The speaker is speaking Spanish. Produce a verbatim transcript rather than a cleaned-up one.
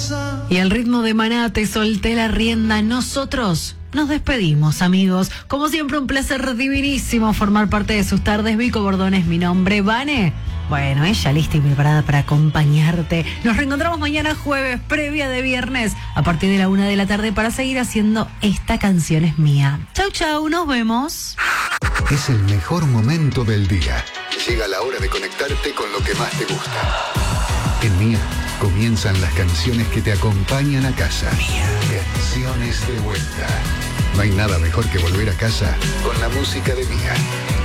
Y al ritmo de Maná te solté la rienda. Nosotros nos despedimos, amigos. Como siempre, un placer divinísimo formar parte de sus tardes. Vico Bordón es mi nombre. Vane, bueno, ella lista y preparada para acompañarte. Nos reencontramos mañana jueves, previa de viernes, a partir de la una de la tarde, para seguir haciendo Esta Canción Es Mía. Chau, chau, nos vemos. Es el mejor momento del día. Llega la hora de conectarte con lo que más te gusta. En Mía comienzan las canciones que te acompañan a casa. Mía. Canciones de vuelta. No hay nada mejor que volver a casa con la música de Mía.